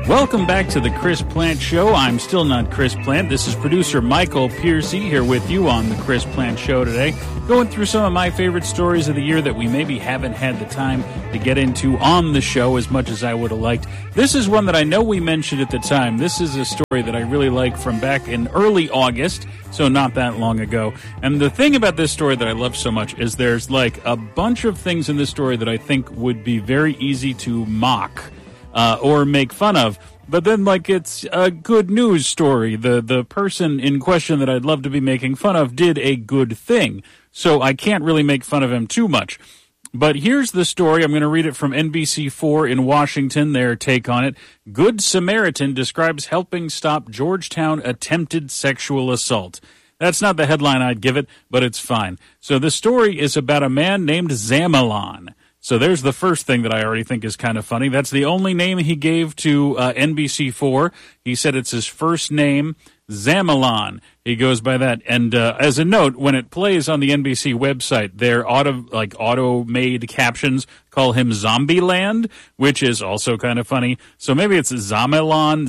Welcome back to the Chris Plant Show. I'm still not Chris Plant. This is producer Michael Piercy here with you on the Chris Plant Show today, going through some of my favorite stories of the year that we maybe haven't had the time to get into on the show as much as I would have liked. This is one that I know we mentioned at the time. This is a story that I really like from back in early August, so not that long ago. And the thing about this story that I love so much is there's like a bunch of things in this story that I think would be very easy to mock or make fun of. But then, like, it's a good news story. The person in question that I'd love to be making fun of did a good thing. So I can't really make fun of him too much. But here's the story. I'm going to read it from NBC4 in Washington, their take on it. Good Samaritan describes helping stop Georgetown attempted sexual assault. That's not the headline I'd give it, but it's fine. So the story is about a man named Zamalan. So there's the first thing that I already think is kind of funny. That's the only name he gave to NBC4. He said it's his first name, Zamalan. He goes by that. And as a note, when it plays on the NBC website, their auto-made captions call him Zombieland, which is also kind of funny. So maybe it's Zamalan,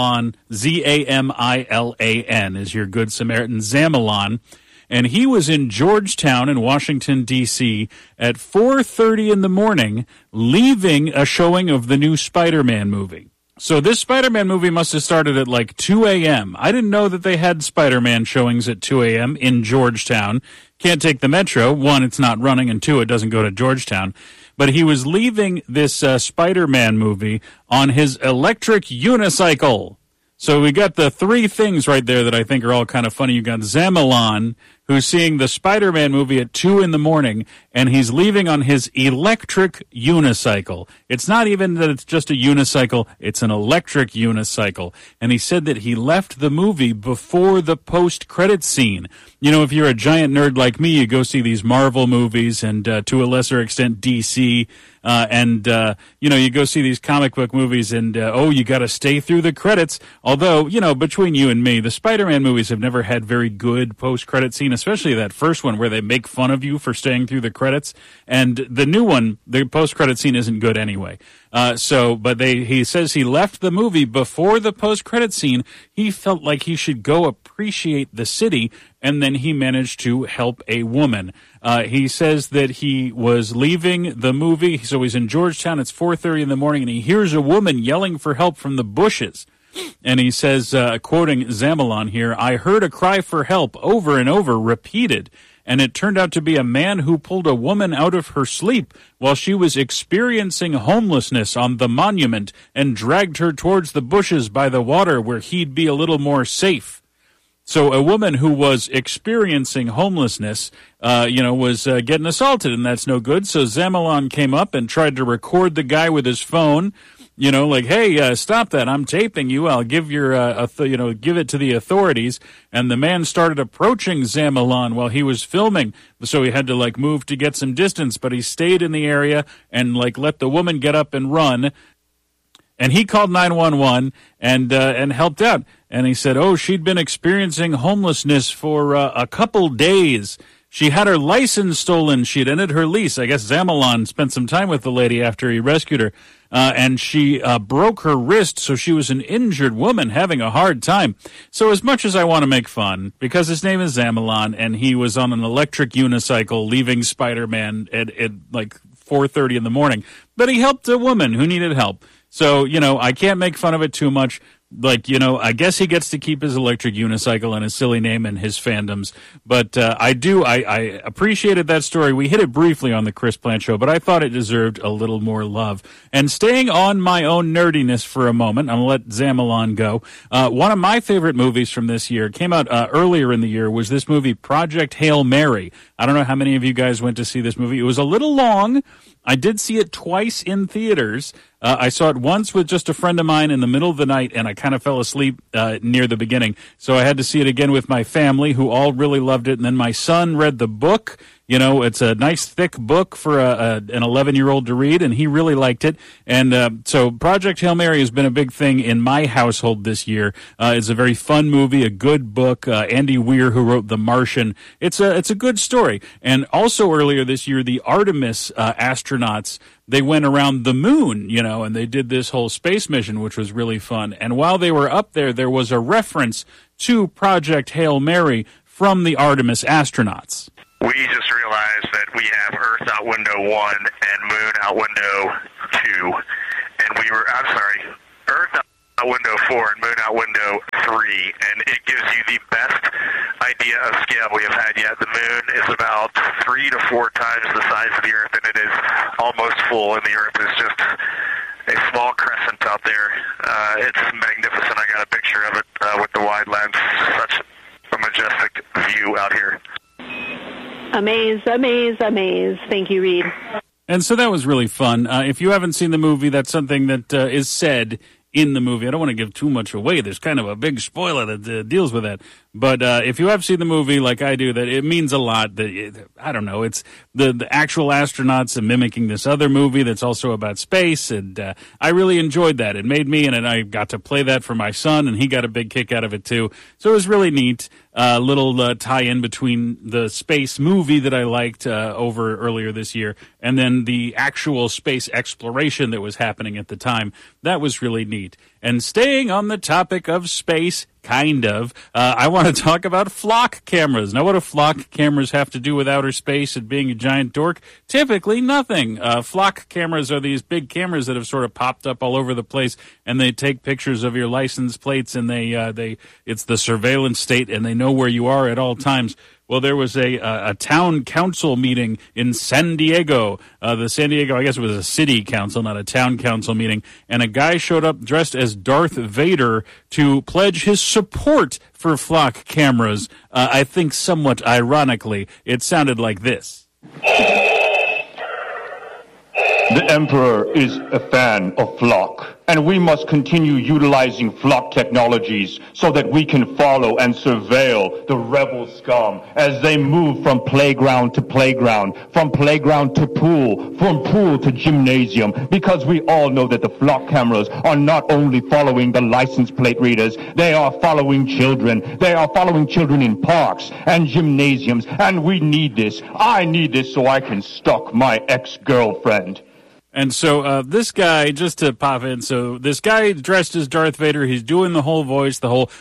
Z-A-M-I-L-A-N is your Good Samaritan, Zamalan. And he was in Georgetown in Washington, D.C. at 4:30 in the morning, leaving a showing of the new Spider-Man movie. So this Spider-Man movie must have started at like 2 a.m. I didn't know that they had Spider-Man showings at 2 a.m. in Georgetown. Can't take the Metro. One, it's not running, and two, it doesn't go to Georgetown. But he was leaving this Spider-Man movie on his electric unicycle. So we got the three things right there that I think are all kind of funny. You got Zamalan, who's seeing the Spider-Man movie at 2 in the morning, and he's leaving on his electric unicycle. It's not even that it's just a unicycle, it's an electric unicycle. And he said that he left the movie before the post-credits scene. You know, if you're a giant nerd like me, you go see these Marvel movies and to a lesser extent DC, you go see these comic book movies and, you got to stay through the credits. Although, between you and me, the Spider-Man movies have never had very good post-credit scene, especially that first one where they make fun of you for staying through the credits. And the new one, the post-credit scene isn't good anyway. He says he left the movie before the post-credit scene. He felt like he should go appreciate the city, and then he managed to help a woman. He says that he was leaving the movie, so he's in Georgetown, it's 4:30 in the morning, and he hears a woman yelling for help from the bushes. And he says, quoting Zamalan here, "I heard a cry for help over and over, repeated, and it turned out to be a man who pulled a woman out of her sleep while she was experiencing homelessness on the monument and dragged her towards the bushes by the water where he'd be a little more safe." So a woman who was experiencing homelessness, was getting assaulted, and that's no good. So Zamalan came up and tried to record the guy with his phone, hey, stop that. I'm taping you. I'll give give it to the authorities. And the man started approaching Zamalan while he was filming. So he had to move to get some distance, but he stayed in the area and let the woman get up and run. And he called 911 and helped out. And he said, she'd been experiencing homelessness for a couple days. She had her license stolen. She'd ended her lease. I guess Zamalan spent some time with the lady after he rescued her. And she broke her wrist, so she was an injured woman having a hard time. So as much as I want to make fun, because his name is Zamalan, and he was on an electric unicycle leaving Spider-Man at 4:30 in the morning, but he helped a woman who needed help. So, I can't make fun of it too much. I guess he gets to keep his electric unicycle and his silly name and his fandoms. But I appreciated that story. We hit it briefly on the Chris Plant Show, but I thought it deserved a little more love. And staying on my own nerdiness for a moment, I'm going to let Zamalan go. One of my favorite movies from this year came out earlier in the year, was this movie Project Hail Mary. I don't know how many of you guys went to see this movie. It was a little long. I did see it twice in theaters. I saw it once with just a friend of mine in the middle of the night, and I kind of fell asleep near the beginning. So I had to see it again with my family, who all really loved it. And then my son read the book. It's a nice thick book for an 11-year-old to read, and he really liked it. And so Project Hail Mary has been a big thing in my household this year. It's a very fun movie, a good book. Andy Weir, who wrote The Martian, it's a good story. And also earlier this year, the Artemis astronauts, they went around the moon, and they did this whole space mission, which was really fun. And while they were up there, there was a reference to Project Hail Mary from the Artemis astronauts. We just realized that we have Earth out window 1 and Moon out window 2. And Earth out window 4 and Moon out window 3. And it gives you the best idea of scale we have had yet. The Moon is about 3 to 4 times the size of the Earth, and it is almost full, and the Earth is just a small crescent out there. It's magnificent. I got a picture of it with the wide lens. Such a majestic view out here. Amaze. Thank you, Reed. And so that was really fun. If you haven't seen the movie, that's something that is said in the movie. I don't want to give too much away. There's kind of a big spoiler that deals with that. But if you have seen the movie like I do, that it means a lot. I don't know. It's the actual astronauts mimicking this other movie that's also about space. And I really enjoyed that. It made me, and I got to play that for my son, and he got a big kick out of it too. So it was really neat. Little tie-in between the space movie that I liked over earlier this year and then the actual space exploration that was happening at the time. That was really neat. And staying on the topic of space, kind of, I want to talk about flock cameras. Now, what do flock cameras have to do with outer space and being a giant dork? Typically, nothing. Flock cameras are these big cameras that have sort of popped up all over the place, and they take pictures of your license plates, and it's the surveillance state, and they know where you are at all times. Well, there was a town council meeting in San Diego. The San Diego, I guess it was a city council, not a town council meeting. And a guy showed up dressed as Darth Vader to pledge his support for flock cameras. I think somewhat ironically, it sounded like this. The Emperor is a fan of flock, and we must continue utilizing flock technologies so that we can follow and surveil the rebel scum as they move from playground to playground, from playground to pool, from pool to gymnasium, because we all know that the flock cameras are not only following the license plate readers, they are following children. They are following children in parks and gymnasiums, and we need this. I need this so I can stalk my ex-girlfriend. And so this guy, just to pop in, so this guy dressed as Darth Vader, he's doing the whole voice, the whole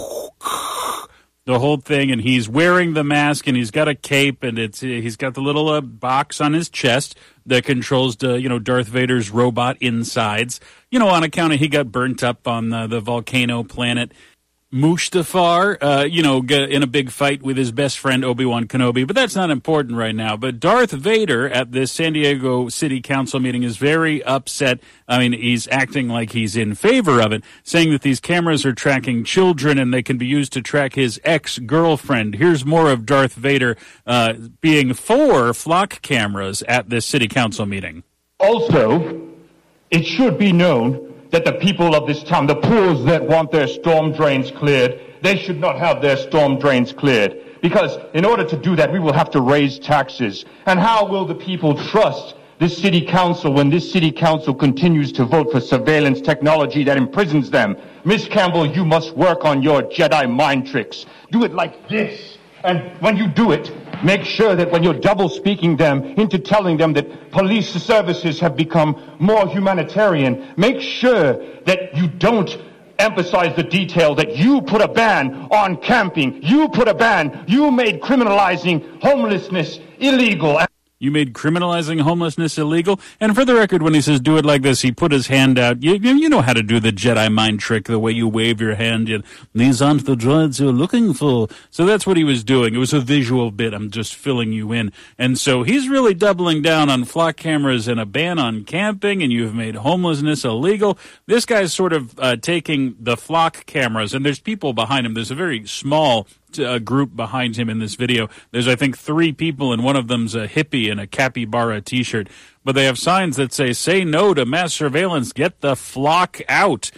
thing, and he's wearing the mask, and he's got a cape, and he's got the little box on his chest that controls Darth Vader's robot insides. On account of he got burnt up on the volcano planet Mustafar, in a big fight with his best friend Obi-Wan Kenobi, but that's not important right now. But Darth Vader at this San Diego City Council meeting is very upset. I mean, he's acting like he's in favor of it, saying that these cameras are tracking children and they can be used to track his ex-girlfriend. Here's more of Darth Vader being for flock cameras at this City Council meeting. Also, it should be known that the people of this town, the pools that want their storm drains cleared, they should not have their storm drains cleared. Because in order to do that, we will have to raise taxes. And how will the people trust this city council when this city council continues to vote for surveillance technology that imprisons them? Miss Campbell, you must work on your Jedi mind tricks. Do it like this. And when you do it, make sure that when you're double-speaking them into telling them that police services have become more humanitarian, make sure that you don't emphasize the detail that you put a ban on camping. You made criminalizing homelessness illegal. You made criminalizing homelessness illegal. And for the record, when he says do it like this, he put his hand out. You know how to do the Jedi mind trick, the way you wave your hand. These aren't the droids you're looking for. So that's what he was doing. It was a visual bit. I'm just filling you in. And so he's really doubling down on flock cameras and a ban on camping, and you've made homelessness illegal. This guy's sort of taking the flock cameras, and there's people behind him. There's a very small group behind him in this video. There's, I think, 3 people, and one of them's a hippie in a capybara t-shirt. But they have signs that say no to mass surveillance, get the flock out.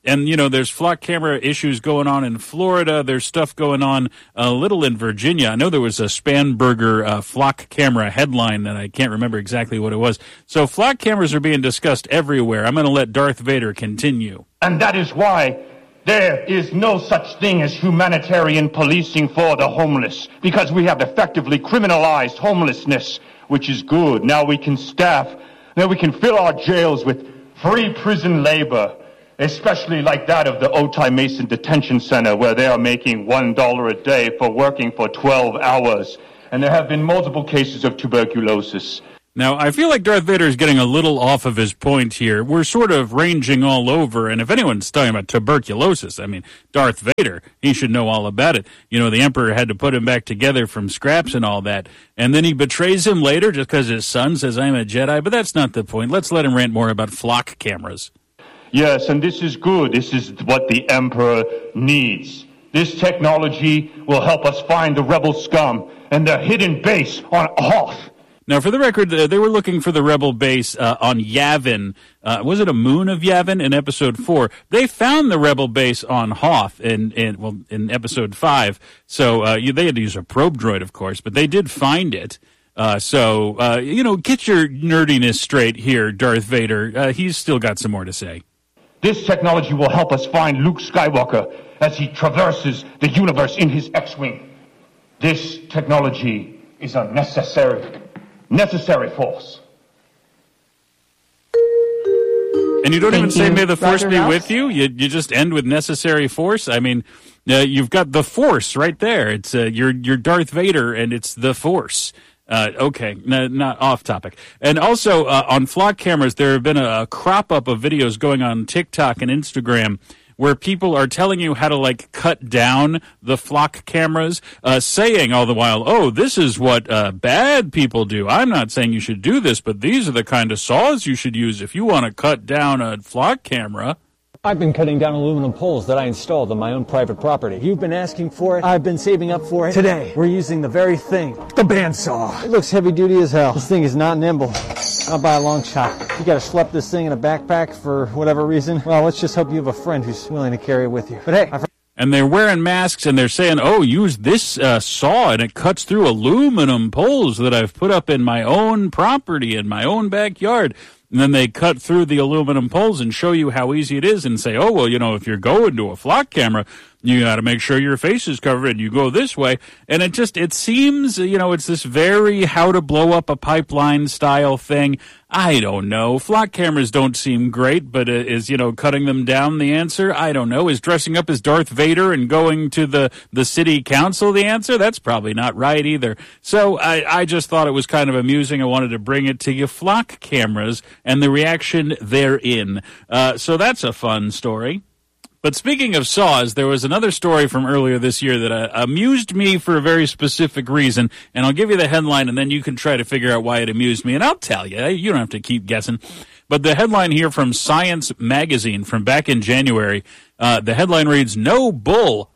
And, there's flock camera issues going on in Florida. There's stuff going on a little in Virginia. I know there was a Spanberger flock camera headline that I can't remember exactly what it was. So flock cameras are being discussed everywhere. I'm going to let Darth Vader continue. And that is why there is no such thing as humanitarian policing for the homeless, because we have effectively criminalized homelessness, which is good. Now we can fill our jails with free prison labor, especially like that of the Otay Mason Detention Center, where they are making $1 a day for working for 12 hours. And there have been multiple cases of tuberculosis. Now, I feel like Darth Vader is getting a little off of his point here. We're sort of ranging all over, and if anyone's talking about tuberculosis, Darth Vader, he should know all about it. The Emperor had to put him back together from scraps and all that, and then he betrays him later just because his son says, I'm a Jedi, but that's not the point. Let's let him rant more about flock cameras. Yes, and this is good. This is what the Emperor needs. This technology will help us find the rebel scum and their hidden base on Hoth. Now, for the record, they were looking for the rebel base on Yavin. Was it a moon of Yavin in Episode 4? They found the rebel base on Hoth in Episode 5. So they had to use a probe droid, of course, but they did find it. So get your nerdiness straight here, Darth Vader. He's still got some more to say. This technology will help us find Luke Skywalker as he traverses the universe in his X-Wing. This technology is a necessary force. And you don't even say, may the Force be with you? You just end with necessary force? You've got the Force right there. It's you're Darth Vader, and it's the Force. Okay, not off topic. And also, on flock cameras, there have been a crop-up of videos going on TikTok and Instagram where people are telling you how to, cut down the flock cameras, saying all the while, oh, this is what bad people do. I'm not saying you should do this, but these are the kind of saws you should use if you want to cut down a flock camera. I've been cutting down aluminum poles that I installed on my own private property. You've been asking for it. I've been saving up for it. Today, we're using the very thing, the bandsaw. It looks heavy duty as hell. This thing is not nimble. Not by a long shot. You gotta schlep this thing in a backpack for whatever reason. Well, let's just hope you have a friend who's willing to carry it with you. But hey, and they're wearing masks and they're saying, oh, use this saw and it cuts through aluminum poles that I've put up in my own property, in my own backyard. And then they cut through the aluminum poles and show you how easy it is and say, oh, well, if you're going to a flock camera, you got to make sure your face is covered and you go this way. And it seems, it's this very how to blow up a pipeline style thing. I don't know. Flock cameras don't seem great, but is, cutting them down the answer? I don't know. Is dressing up as Darth Vader and going to the city council the answer? That's probably not right either. So I just thought it was kind of amusing. I wanted to bring it to you. Flock cameras and the reaction therein. So that's a fun story. But speaking of saws, there was another story from earlier this year that amused me for a very specific reason, and I'll give you the headline, and then you can try to figure out why it amused me, and I'll tell you. You don't have to keep guessing. But the headline here from Science Magazine from back in January, the headline reads, No bull,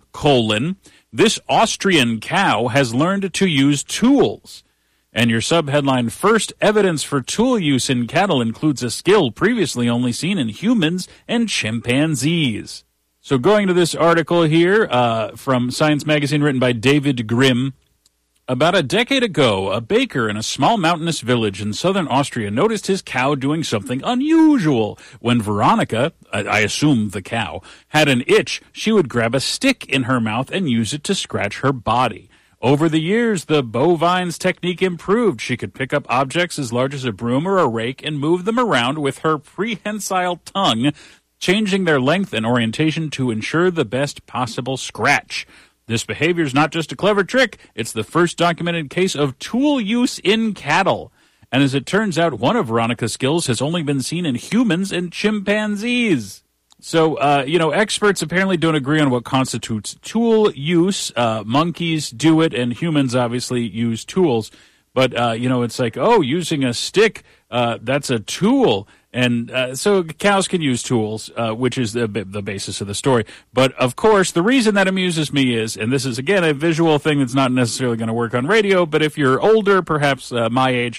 this Austrian cow has learned to use tools. And your subheadline, First evidence for tool use in cattle includes a skill previously only seen in humans and chimpanzees. So going to this article here from Science Magazine written by David Grimm, about a decade ago, a baker in a small mountainous village in southern Austria noticed his cow doing something unusual. When Veronica, I assume the cow, had an itch, she would grab a stick in her mouth and use it to scratch her body. Over the years, the bovine's technique improved. She could pick up objects as large as a broom or a rake and move them around with her prehensile tongue, changing their length and orientation to ensure the best possible scratch. This behavior is not just a clever trick, it's the first documented case of tool use in cattle. And as it turns out, one of Veronica's skills has only been seen in humans and chimpanzees. So, experts apparently don't agree on what constitutes tool use. Monkeys do it, and humans obviously use tools. But, it's like, using a stick, that's a tool. And so cows can use tools, which is the basis of the story. But, of course, the reason that amuses me is, and this is, again, a visual thing that's not necessarily going to work on radio, but if you're older, perhaps my age,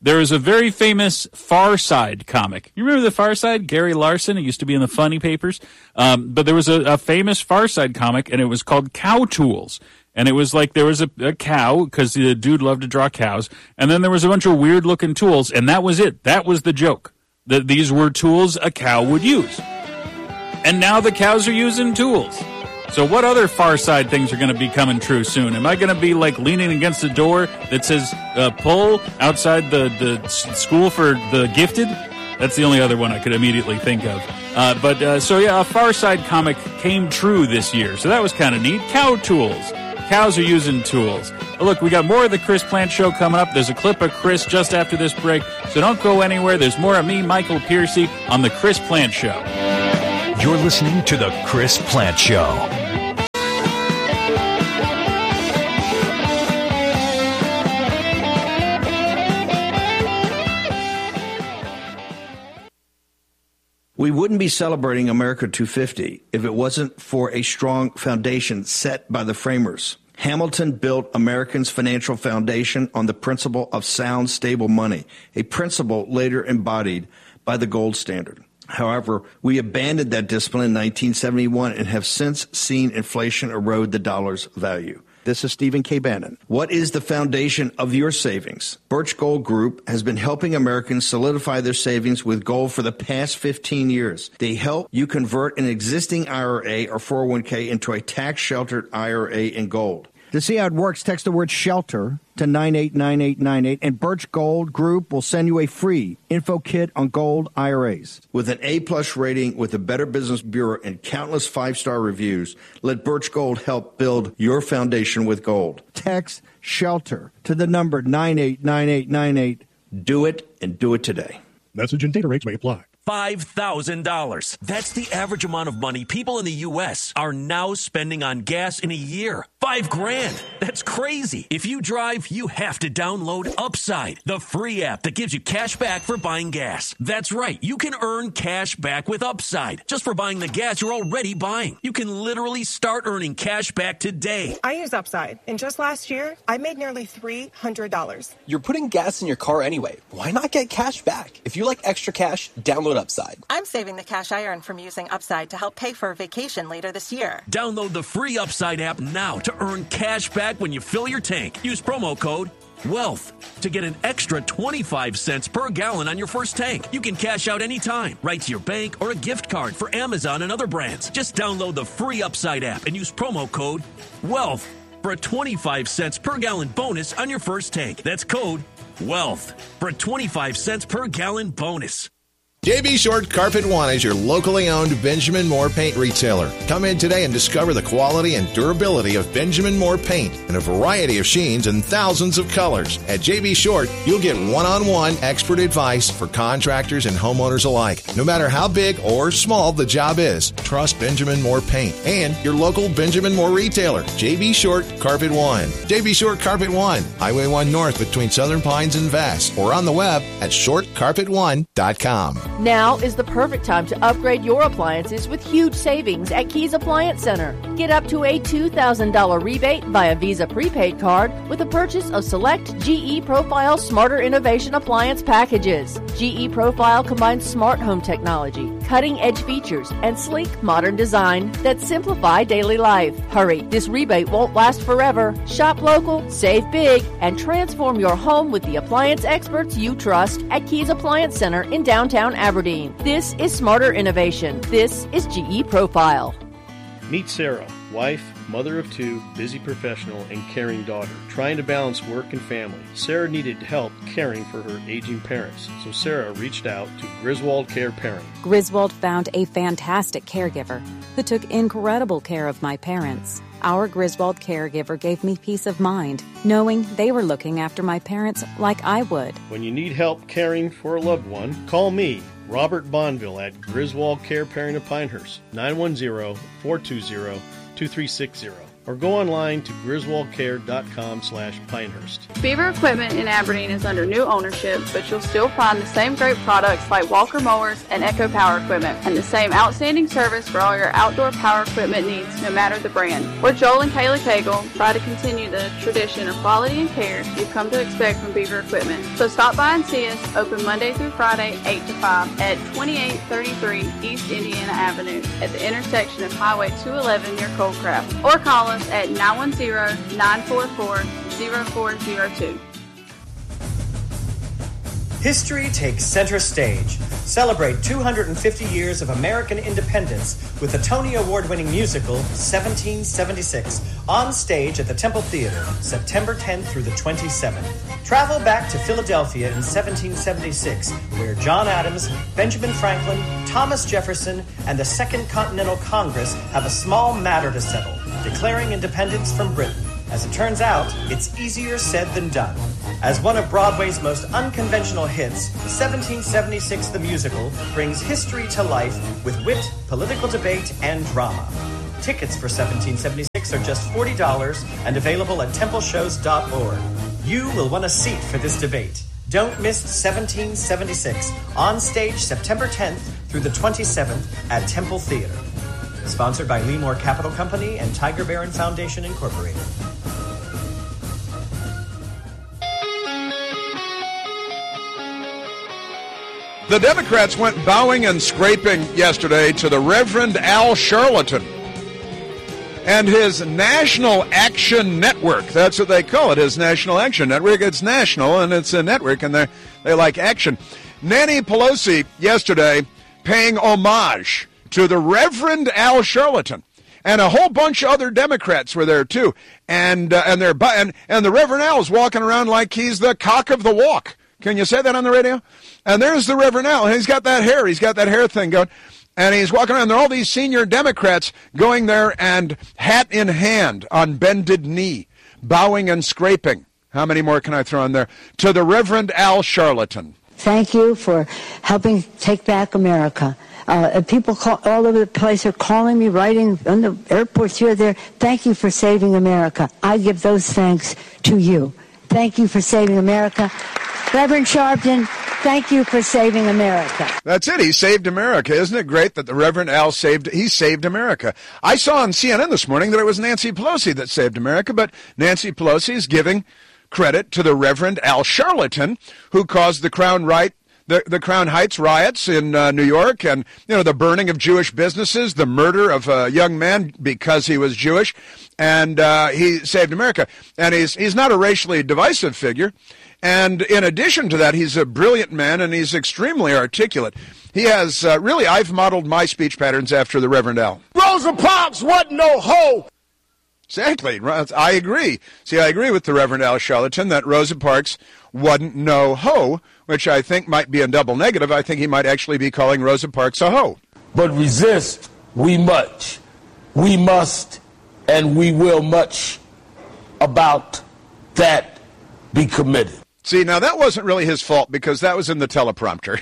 There is a very famous Far Side comic. You remember the Far Side? Gary Larson. It used to be in the funny papers. But there was a famous Far Side comic, and it was called Cow Tools. And it was like there was a cow, because the dude loved to draw cows. And then there was a bunch of weird-looking tools, and that was it. That was the joke. That these were tools a cow would use. And now the cows are using tools. So what other Far Side things are going to be coming true soon? Am I going to be like leaning against the door that says pull outside the school for the gifted? That's the only other one I could immediately think of. So a Far Side comic came true this year. So that was kind of neat. Cow tools. Cows are using tools. Look, we got more of the Chris Plante Show coming up. There's a clip of Chris just after this break. So don't go anywhere. There's more of me, Michael Piercy, on the Chris Plante Show. You're listening to the Chris Plante Show. We wouldn't be celebrating America 250 if it wasn't for a strong foundation set by the framers. Hamilton built Americans' financial foundation on the principle of sound, stable money, a principle later embodied by the gold standard. However, we abandoned that discipline in 1971 and have since seen inflation erode the dollar's value. This is Stephen K. Bannon. What is the foundation of your savings? Birch Gold Group has been helping Americans solidify their savings with gold for the past 15 years. They help you convert an existing IRA or 401k into a tax-sheltered IRA in gold. To see how it works, text the word SHELTER to 989898, and Birch Gold Group will send you a free info kit on gold IRAs. With an A-plus rating with the Better Business Bureau and countless five-star reviews, let Birch Gold help build your foundation with gold. Text SHELTER to the number 989898. Do it, and do it today. Message and data rates may apply. $5,000. That's the average amount of money people in the U.S. are now spending on gas in a year. $5,000. That's crazy. If you drive, you have to download Upside, the free app that gives you cash back for buying gas. That's right. You can earn cash back with Upside just for buying the gas you're already buying. You can literally start earning cash back today. I use Upside, and just last year, I made nearly $300. You're putting gas in your car anyway. Why not get cash back? If you like extra cash, download Upside. I'm saving the cash I earn from using Upside to help pay for a vacation later this year. Download the free Upside app now to earn cash back when you fill your tank. Use promo code WEALTH to get an extra 25 cents per gallon on your first tank. You can cash out anytime, right to your bank or a gift card for Amazon and other brands. Just download the free Upside app and use promo code WEALTH for a 25 cents per gallon bonus on your first tank. That's code WEALTH for a 25 cents per gallon bonus. JB Short Carpet One is your locally owned Benjamin Moore paint retailer. Come in today and discover the quality and durability of Benjamin Moore paint in a variety of sheens and thousands of colors. At JB Short, you'll get one-on-one expert advice for contractors and homeowners alike. No matter how big or small the job is, trust Benjamin Moore paint and your local Benjamin Moore retailer, JB Short Carpet One. JB Short Carpet One, Highway 1 North between Southern Pines and Vass, or on the web at shortcarpet1.com. Now is the perfect time to upgrade your appliances with huge savings at Keys Appliance Center. Get up to a $2,000 rebate via Visa prepaid card with a purchase of select GE Profile Smarter Innovation Appliance packages. GE Profile combines smart home technology, cutting-edge features, and sleek modern design that simplify daily life. Hurry, this rebate won't last forever. Shop local, save big, and transform your home with the appliance experts you trust at Keys Appliance Center in downtown Aberdeen. This is smarter innovation. This is GE Profile. Meet Sarah, wife, mother of two, busy professional, and caring daughter, trying to balance work and family. Sarah needed help caring for her aging parents, so Sarah reached out to Griswold Care Parent. Griswold found a fantastic caregiver who took incredible care of my parents. Our Griswold caregiver gave me peace of mind, knowing they were looking after my parents like I would. When you need help caring for a loved one, call me, Robert Bonville, at Griswold Care Parent of Pinehurst, 910-420-2360. or go online to griswoldcare.com/Pinehurst. Beaver Equipment in Aberdeen is under new ownership, but you'll still find the same great products like Walker Mowers and Echo Power Equipment, and the same outstanding service for all your outdoor power equipment needs, no matter the brand. We're Joel and Kayla Cagle, try to continue the tradition of quality and care you've come to expect from Beaver Equipment. So stop by and see us, open Monday through Friday, 8 to 5, at 2833 East Indiana Avenue, at the intersection of Highway 211 near Coldcraft, or call us at 910-944-0402. History takes center stage. Celebrate 250 years of American independence with the Tony Award-winning musical 1776 on stage at the Temple Theater, September 10th through the 27th. Travel back to Philadelphia in 1776, where John Adams, Benjamin Franklin, Thomas Jefferson, and the Second Continental Congress have a small matter to settle, declaring independence from Britain. As it turns out, it's easier said than done. As one of Broadway's most unconventional hits, 1776 the Musical brings history to life with wit, political debate, and drama. Tickets for 1776 are just $40 and available at templeshows.org. You will want a seat for this debate. Don't miss 1776 on stage September 10th through the 27th at Temple Theater. Sponsored by Leemore Capital Company and Tiger Barron Foundation, Incorporated. The Democrats went bowing and scraping yesterday to the Reverend Al Sharpton and his National Action Network. That's what they call it, his National Action Network. It's national, and it's a network, and they like action. Nancy Pelosi yesterday paying homage to the Reverend Al Sharpton. And a whole bunch of other Democrats were there, too. And the Reverend Al is walking around like he's the cock of the walk. Can you say that on the radio? And there's the Reverend Al, and he's got that hair. He's got that hair thing going. And he's walking around. There are all these senior Democrats going there and hat in hand on bended knee, bowing and scraping. How many more can I throw in there? To the Reverend Al Sharpton. Thank you for helping take back America. People all over the place are calling me, writing on the airports here, there. Thank you for saving America. I give those thanks to you. Thank you for saving America. Reverend Sharpton, thank you for saving America. That's it. He saved America. Isn't it great that the Reverend Al saved America? I saw on CNN this morning that it was Nancy Pelosi that saved America, but Nancy Pelosi is giving credit to the Reverend Al Sharpton, who caused the Crown Heights riots in New York, and the burning of Jewish businesses, the murder of a young man because he was Jewish, and he saved America. And he's not a racially divisive figure. And in addition to that, he's a brilliant man, and he's extremely articulate. He has I've modeled my speech patterns after the Reverend Al. Rosa Parks wasn't no hoe. Exactly. I agree. See, I agree with the Reverend Al Sharpton that Rosa Parks wasn't no hoe, which I think might be a double negative. I think he might actually be calling Rosa Parks a hoe. But resist we much. We must and we will much about that be committed. See, now that wasn't really his fault because that was in the teleprompter.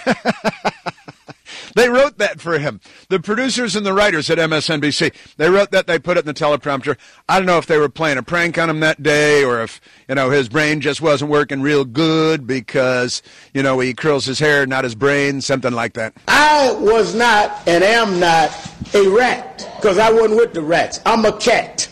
They wrote that for him. The producers and the writers at MSNBC, they wrote that, they put it in the teleprompter. I don't know if they were playing a prank on him that day or if, his brain just wasn't working real good because, he curls his hair, not his brain, something like that. I was not and am not a rat because I wasn't with the rats. I'm a cat.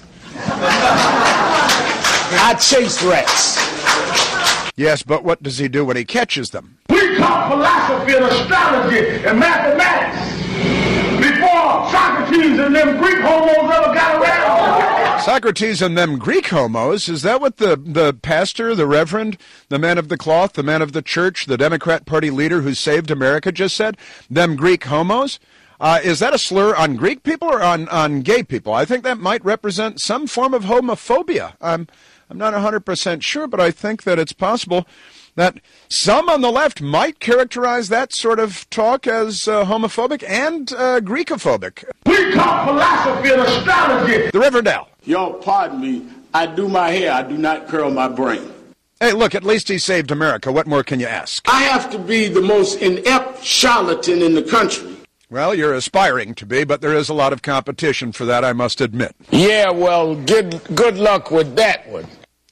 I chase rats. Yes, but what does he do when he catches them? We taught philosophy and astrology and mathematics before Socrates and them Greek homos ever got around. Socrates and them Greek homos? Is that what the pastor, the reverend, the man of the cloth, the man of the church, the Democrat Party leader who saved America just said? Them Greek homos? Is that a slur on Greek people or on gay people? I think that might represent some form of homophobia. I'm not 100% sure, but I think that it's possible that some on the left might characterize that sort of talk as homophobic and Greekophobic. We taught philosophy and astrology. The Reverend Al. Y'all pardon me. I do my hair. I do not curl my brain. Hey, look, at least he saved America. What more can you ask? I have to be the most inept charlatan in the country. Well, you're aspiring to be, but there is a lot of competition for that, I must admit. Yeah, well, good luck with that one.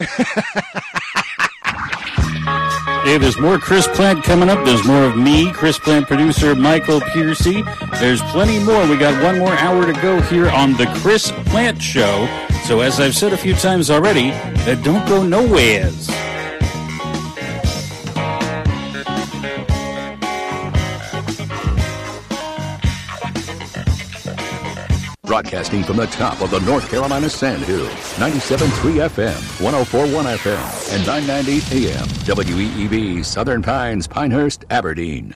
Hey, there's more Chris Plant coming up. There's more of me, Chris Plant producer Michael Piercy. There's plenty more. We got one more hour to go here on the Chris Plant Show. So as I've said a few times already, don't go nowheres. Broadcasting from the top of the North Carolina Sandhills, 97.3 FM, 104.1 FM, and 990 AM, WEEB, Southern Pines, Pinehurst, Aberdeen.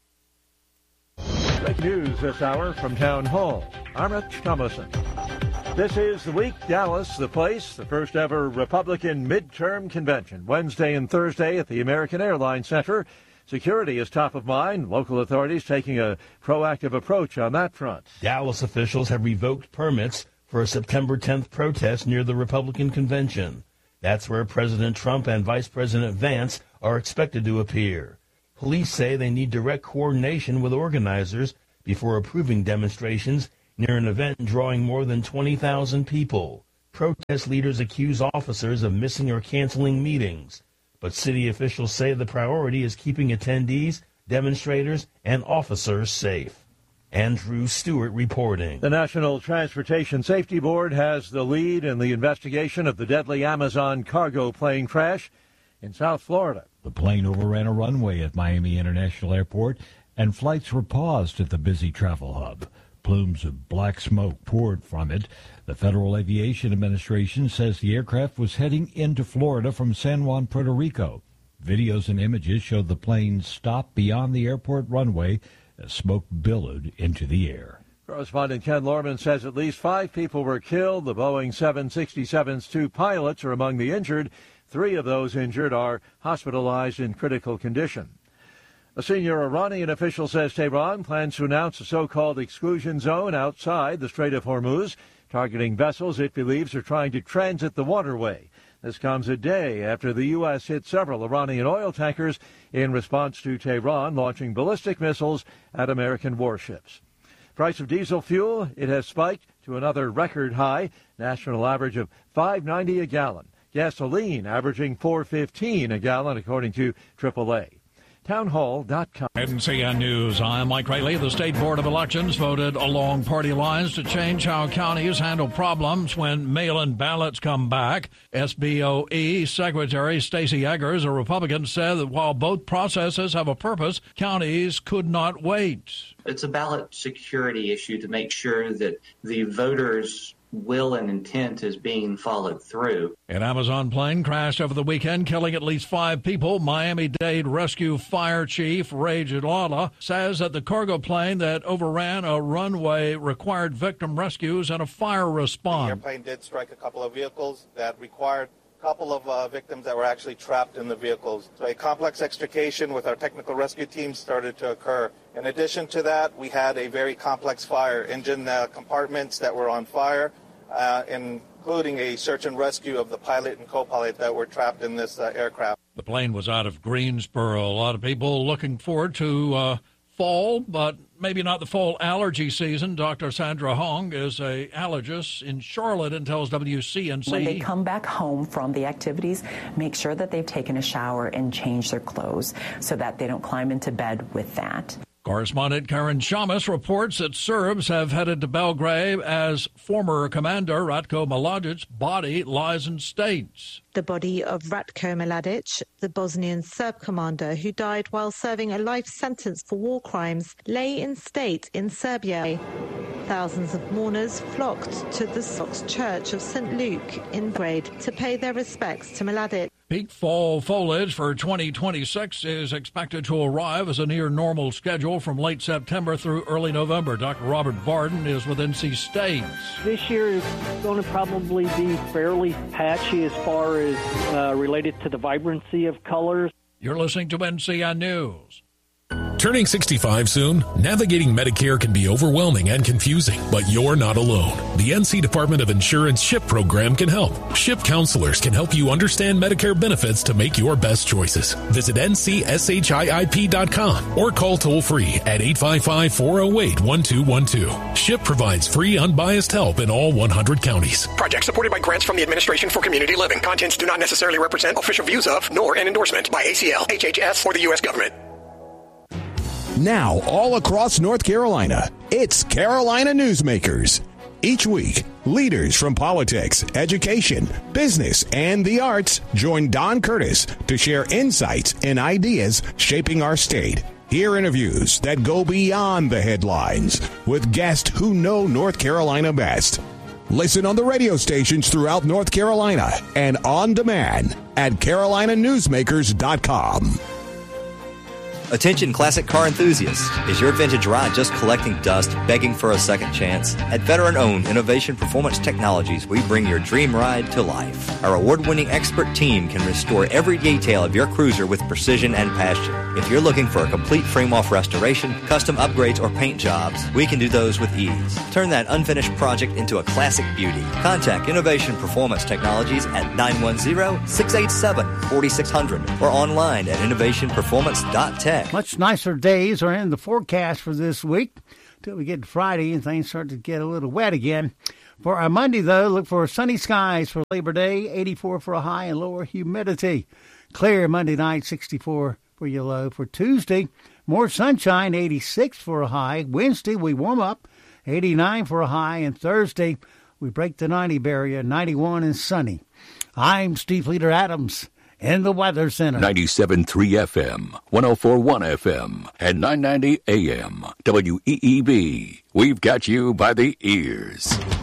Breaking news this hour from Town Hall. I'm Rich Thomason. This is the week, Dallas, the place, the first ever Republican midterm convention, Wednesday and Thursday at the American Airlines Center. Security is top of mind. Local authorities taking a proactive approach on that front. Dallas officials have revoked permits for a September 10th protest near the Republican convention. That's where President Trump and Vice President Vance are expected to appear. Police say they need direct coordination with organizers before approving demonstrations near an event drawing more than 20,000 people. Protest leaders accuse officers of missing or canceling meetings. But city officials say the priority is keeping attendees, demonstrators, and officers safe. Andrew Stewart reporting. The National Transportation Safety Board has the lead in the investigation of the deadly Amazon cargo plane crash in South Florida. The plane overran a runway at Miami International Airport, and flights were paused at the busy travel hub. Plumes of black smoke poured from it. The Federal Aviation Administration says the aircraft was heading into Florida from San Juan, Puerto Rico. Videos and images showed the plane stop beyond the airport runway as smoke billowed into the air. Correspondent Ken Lorman says at least 5 people were killed. The Boeing 767's 2 pilots are among the injured. 3 of those injured are hospitalized in critical condition. A senior Iranian official says Tehran plans to announce a so-called exclusion zone outside the Strait of Hormuz, targeting vessels it believes are trying to transit the waterway. This comes a day after the U.S. hit several Iranian oil tankers in response to Tehran launching ballistic missiles at American warships. Price of diesel fuel, it has spiked to another record high, national average of $5.90 a gallon. Gasoline averaging $4.15 a gallon, according to AAA. Townhall.com. NCN News, I'm Mike Rayleigh. The State Board of Elections voted along party lines to change how counties handle problems when mail-in ballots come back. SBOE Secretary Stacey Eggers, a Republican, said that while both processes have a purpose, counties could not wait. It's a ballot security issue to make sure that the voters' will and intent is being followed through. An Amazon plane crashed over the weekend, killing at least 5 people. Miami-Dade Rescue Fire Chief Ray Jadala says that the cargo plane that overran a runway required victim rescues and a fire response. The airplane did strike a couple of vehicles that required a couple of victims that were actually trapped in the vehicles. So a complex extrication with our technical rescue team started to occur. In addition to that, we had a very complex fire, engine compartments that were on fire, including a search and rescue of the pilot and co-pilot that were trapped in this aircraft. The plane was out of Greensboro. A lot of people looking forward to fall, but maybe not the fall allergy season. Dr. Sandra Hong is an allergist in Charlotte and tells WCNC. When they come back home from the activities, make sure that they've taken a shower and changed their clothes so that they don't climb into bed with that. Correspondent Karen Shamas reports that Serbs have headed to Belgrade as former commander Ratko Mladic's body lies in state. The body of Ratko Mladic, the Bosnian Serb commander who died while serving a life sentence for war crimes, lay in state in Serbia. Thousands of mourners flocked to the Sox Church of St. Luke in Belgrade to pay their respects to Mladic. Peak fall foliage for 2026 is expected to arrive as a near-normal schedule from late September through early November. Dr. Robert Varden is with NC State. This year is going to probably be fairly patchy as far as related to the vibrancy of colors. You're listening to NCN News. Turning 65 soon? Navigating Medicare can be overwhelming and confusing, but you're not alone. The NC Department of Insurance SHIP program can help. SHIP counselors can help you understand Medicare benefits to make your best choices. Visit ncship.com or call toll-free at 855-408-1212. SHIP provides free, unbiased help in all 100 counties. Project supported by grants from the Administration for Community Living. Contents do not necessarily represent official views of, nor an endorsement by ACL, HHS, or the U.S. government. Now, all across North Carolina, it's Carolina Newsmakers. Each week, leaders from politics, education, business, and the arts join Don Curtis to share insights and ideas shaping our state. Hear interviews that go beyond the headlines with guests who know North Carolina best. Listen on the radio stations throughout North Carolina and on demand at carolinanewsmakers.com. Attention classic car enthusiasts. Is your vintage ride just collecting dust, begging for a second chance? At veteran-owned Innovation Performance Technologies, we bring your dream ride to life. Our award-winning expert team can restore every detail of your cruiser with precision and passion. If you're looking for a complete frame-off restoration, custom upgrades, or paint jobs, we can do those with ease. Turn that unfinished project into a classic beauty. Contact Innovation Performance Technologies at 910-687-4600 or online at innovationperformance.tech. Much nicer days are in the forecast for this week until we get to Friday and things start to get a little wet again. For our Monday, though, look for sunny skies for Labor Day, 84 for a high and lower humidity. Clear Monday night, 64 for your low. For Tuesday, more sunshine, 86 for a high. Wednesday, we warm up, 89 for a high. And Thursday, we break the 90 barrier, 91 and sunny. I'm Steve Leader Adams in the Weather Center. 97.3 FM, 104.1 FM, and 990 AM. WEEB. We've got you by the ears.